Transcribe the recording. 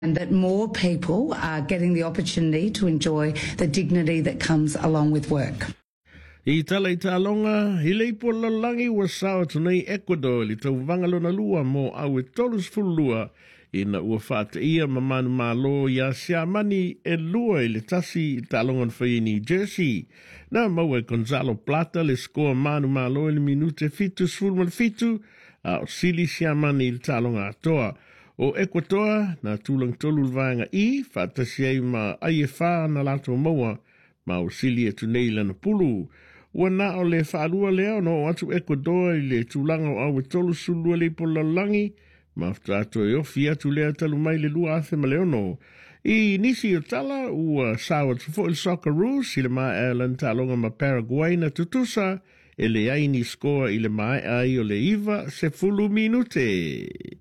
and that more people are getting the opportunity to enjoy the dignity that comes along with work. I tala I talonga, hi leipo lalangi ua sao tunei Ecuador li tau vangalona lua mo au e tolus fulua ina ua whaata ia mamanu malo ia siamani e lua I le tasi I talonga whaini Jersey. Na maua Gonzalo Plata le skoa manu malo I le minute fitu sfulman fitu a o sili siamani I le talonga atoa. O Ecuador na tulang tolu vanga I whaata siai ma aiefaa na lato maua ma o sili e tunei lana pulu. Wana o le whaarua leo no atu Ecuador I le tulanga o awe tolu sulua le polalangi ma ftato e ofi atu lea talu mai le lua athe ma leono. I nisi o tala ua sawa tufo il Socceroos I le maa Ireland talonga ma Paraguay na tutusa e le aini skoa I le maa ai o le iwa se fulu minute.